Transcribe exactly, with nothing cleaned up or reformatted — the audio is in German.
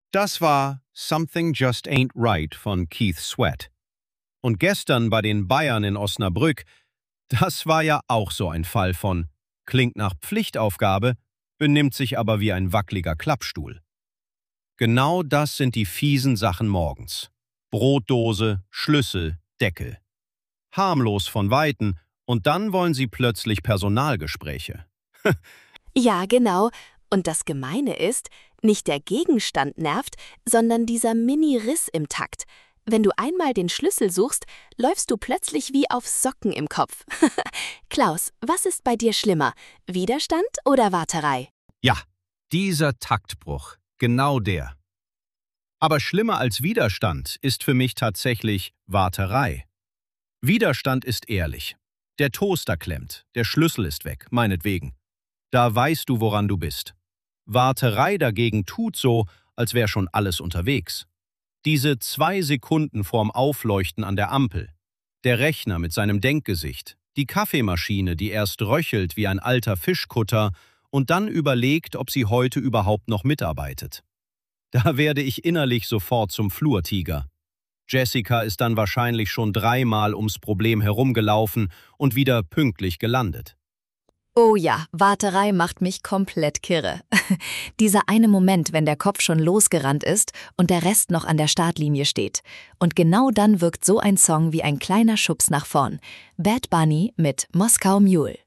Das war Something Just Ain't Right von Keith Sweat. Und gestern bei den Bayern in Osnabrück, das war ja auch so ein Fall von klingt nach Pflichtaufgabe, benimmt sich aber wie ein wackeliger Klappstuhl. Genau das sind die fiesen Sachen morgens. Brotdose, Schlüssel, Deckel. Harmlos von Weitem, und dann wollen sie plötzlich Personalgespräche. Ja, genau. Und das Gemeine ist, nicht der Gegenstand nervt, sondern dieser Mini-Riss im Takt. Wenn du einmal den Schlüssel suchst, läufst du plötzlich wie auf Socken im Kopf. Klaus, was ist bei dir schlimmer? Widerstand oder Warterei? Ja, dieser Taktbruch, genau der. Aber schlimmer als Widerstand ist für mich tatsächlich Warterei. Widerstand ist ehrlich. Der Toaster klemmt, der Schlüssel ist weg, meinetwegen. Da weißt du, woran du bist. Warterei dagegen tut so, als wäre schon alles unterwegs. Diese zwei Sekunden vorm Aufleuchten an der Ampel, der Rechner mit seinem Denkgesicht, die Kaffeemaschine, die erst röchelt wie ein alter Fischkutter und dann überlegt, ob sie heute überhaupt noch mitarbeitet. Da werde ich innerlich sofort zum Flurtiger. Jessica ist dann wahrscheinlich schon dreimal ums Problem herumgelaufen und wieder pünktlich gelandet. Oh ja, Warterei macht mich komplett kirre. Dieser eine Moment, wenn der Kopf schon losgerannt ist und der Rest noch an der Startlinie steht. Und genau dann wirkt so ein Song wie ein kleiner Schubs nach vorn. Bad Bunny mit Moskau Mule.